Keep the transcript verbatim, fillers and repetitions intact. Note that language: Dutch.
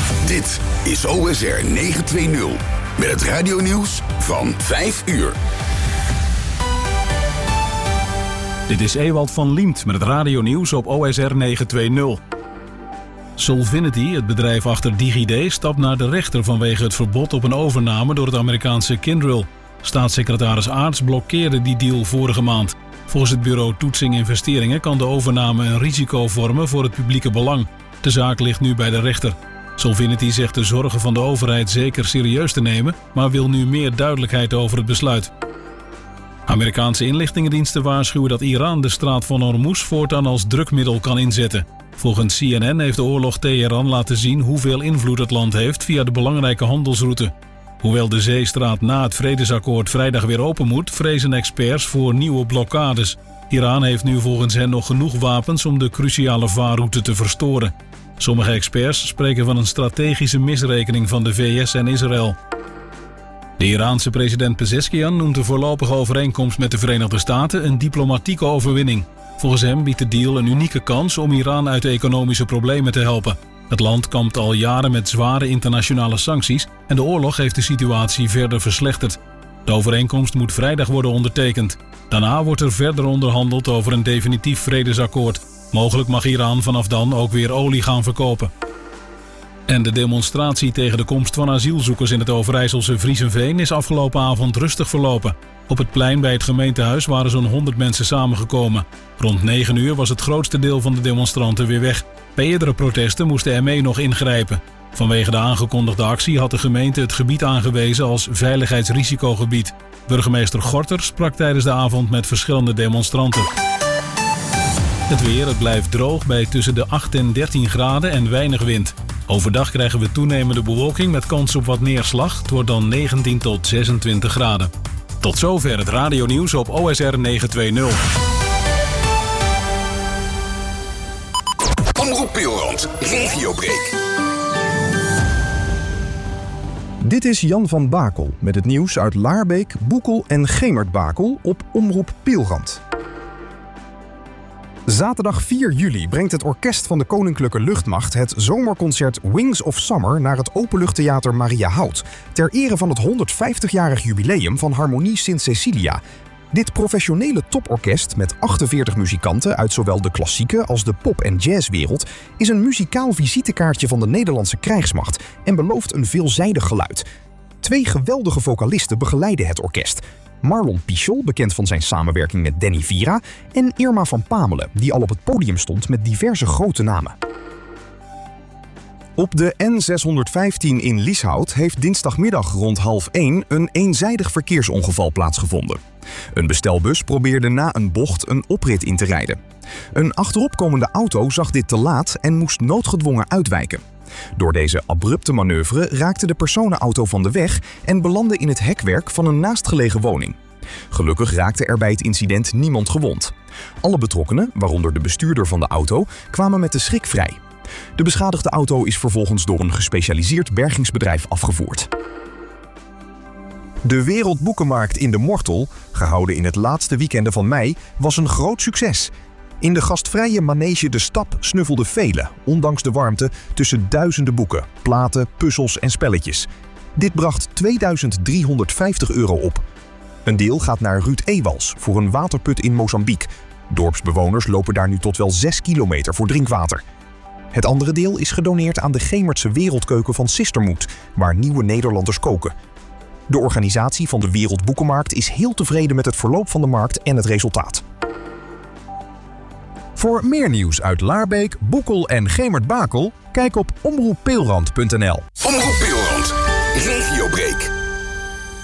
Dit is O S R negenhonderdtwintig met het radionieuws van vijf uur. Dit is Ewald van Liemt met het radionieuws op O S R negenhonderdtwintig. Solvinity, het bedrijf achter DigiD, stapt naar de rechter vanwege het verbod op een overname door het Amerikaanse Kyndryl. Staatssecretaris Aarts blokkeerde die deal vorige maand. Volgens het bureau Toetsing Investeringen kan de overname een risico vormen voor het publieke belang. De zaak ligt nu bij de rechter. Solvinity zegt de zorgen van de overheid zeker serieus te nemen, maar wil nu meer duidelijkheid over het besluit. Amerikaanse inlichtingendiensten waarschuwen dat Iran de straat van Hormuz voortaan als drukmiddel kan inzetten. Volgens C N N heeft de oorlog Teheran laten zien hoeveel invloed het land heeft via de belangrijke handelsroute. Hoewel de zeestraat na het vredesakkoord vrijdag weer open moet, vrezen experts voor nieuwe blokkades. Iran heeft nu volgens hen nog genoeg wapens om de cruciale vaarroute te verstoren. Sommige experts spreken van een strategische misrekening van de V S en Israël. De Iraanse president Pezeshkian noemt de voorlopige overeenkomst met de Verenigde Staten een diplomatieke overwinning. Volgens hem biedt de deal een unieke kans om Iran uit de economische problemen te helpen. Het land kampt al jaren met zware internationale sancties en de oorlog heeft de situatie verder verslechterd. De overeenkomst moet vrijdag worden ondertekend. Daarna wordt er verder onderhandeld over een definitief vredesakkoord. Mogelijk mag Iran vanaf dan ook weer olie gaan verkopen. En de demonstratie tegen de komst van asielzoekers in het Overijsselse Vriezenveen is afgelopen avond rustig verlopen. Op het plein bij het gemeentehuis waren zo'n honderd mensen samengekomen. Rond negen uur was het grootste deel van de demonstranten weer weg. Bij eerdere protesten moest de M E nog ingrijpen. Vanwege de aangekondigde actie had de gemeente het gebied aangewezen als veiligheidsrisicogebied. Burgemeester Gorter sprak tijdens de avond met verschillende demonstranten. Het weer, het blijft droog bij tussen de acht en dertien graden en weinig wind. Overdag krijgen we toenemende bewolking met kans op wat neerslag. Het wordt dan negentien tot zesentwintig graden. Tot zover het radionieuws op O S R negenhonderdtwintig. Omroep Pilrand, Regiobreak. Dit is Jan van Bakel met het nieuws uit Laarbeek, Boekel en Gemert-Bakel op Omroep Pilrand. Zaterdag vier juli brengt het orkest van de Koninklijke Luchtmacht het zomerconcert Wings of Summer naar het Openluchttheater Mariahout, ter ere van het honderdvijftigjarig jubileum van Harmonie Sint Cecilia. Dit professionele toporkest met achtenveertig muzikanten uit zowel de klassieke als de pop- en jazzwereld is een muzikaal visitekaartje van de Nederlandse krijgsmacht en belooft een veelzijdig geluid. Twee geweldige vocalisten begeleiden het orkest. Marlon Pichol, bekend van zijn samenwerking met Danny Vera, en Irma van Pamelen, die al op het podium stond met diverse grote namen. Op de N zeshonderdvijftien in Lieshout heeft dinsdagmiddag rond half één een eenzijdig verkeersongeval plaatsgevonden. Een bestelbus probeerde na een bocht een oprit in te rijden. Een achteropkomende auto zag dit te laat en moest noodgedwongen uitwijken. Door deze abrupte manoeuvre raakte de personenauto van de weg en belandde in het hekwerk van een naastgelegen woning. Gelukkig raakte er bij het incident niemand gewond. Alle betrokkenen, waaronder de bestuurder van de auto, kwamen met de schrik vrij. De beschadigde auto is vervolgens door een gespecialiseerd bergingsbedrijf afgevoerd. De Wereldboekenmarkt in de Mortel, gehouden in het laatste weekende van mei, was een groot succes. In de gastvrije manege De Stap snuffelden velen, ondanks de warmte, tussen duizenden boeken, platen, puzzels en spelletjes. Dit bracht tweeduizend driehonderdvijftig euro op. Een deel gaat naar Ruud Ewals voor een waterput in Mozambique. Dorpsbewoners lopen daar nu tot wel zes kilometer voor drinkwater. Het andere deel is gedoneerd aan de Gemertse wereldkeuken van Sistermoed, waar nieuwe Nederlanders koken. De organisatie van de Wereldboekenmarkt is heel tevreden met het verloop van de markt en het resultaat. Voor meer nieuws uit Laarbeek, Boekel en Gemert-Bakel, kijk op omroep pilrand punt n l. Omroep Pilrand, Regiobreak.